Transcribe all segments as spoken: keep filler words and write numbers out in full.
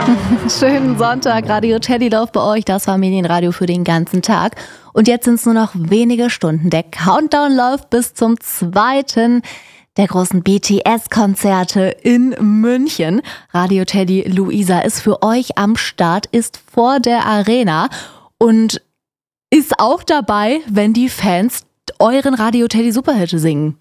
Schönen Sonntag, Radio Teddy läuft bei euch, das Familienradio für den ganzen Tag. Und jetzt sind es nur noch wenige Stunden. Der Countdown läuft bis zum zweiten der großen B T S-Konzerte in München. Radio Teddy Luisa ist für euch am Start, ist vor der Arena und ist auch dabei, wenn die Fans euren Radio Teddy Superhit singen.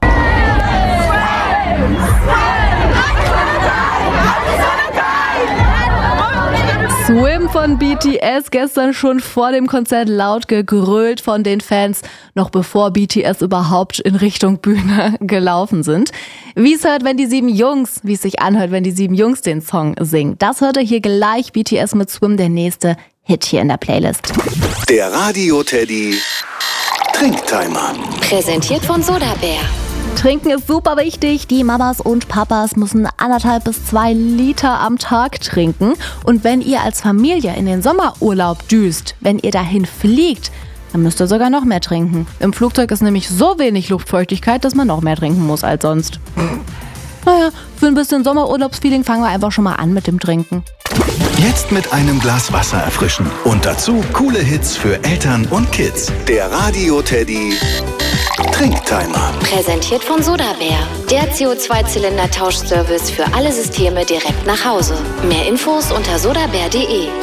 Swim von B T S, gestern schon vor dem Konzert laut gegrölt von den Fans, noch bevor B T S überhaupt in Richtung Bühne gelaufen sind. Wie es hört, wenn die sieben Jungs, wie es sich anhört, wenn die sieben Jungs den Song singen. Das hört ihr hier gleich, B T S mit Swim, der nächste Hit hier in der Playlist. Der Radio Teddy Trinktimer. Präsentiert von Sodabär. Trinken ist super wichtig. Die Mamas und Papas müssen anderthalb bis zwei Liter am Tag trinken. Und wenn ihr als Familie in den Sommerurlaub düst, wenn ihr dahin fliegt, dann müsst ihr sogar noch mehr trinken. Im Flugzeug ist nämlich so wenig Luftfeuchtigkeit, dass man noch mehr trinken muss als sonst. Naja, für ein bisschen Sommerurlaubsfeeling fangen wir einfach schon mal an mit dem Trinken. Jetzt mit einem Glas Wasser erfrischen. Und dazu coole Hits für Eltern und Kids. Der Radio Teddy Trinktimer. Präsentiert von Sodabär. Der C O zwei Zylinder Tauschservice für alle Systeme direkt nach Hause. Mehr Infos unter sodabär punkt de.